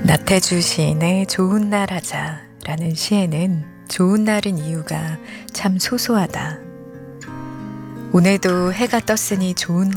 나태주 시인의 좋은 날 하자 라는 시에는 좋은 날인 이유가 참 소소하다. 오늘도 해가 떴으니 좋은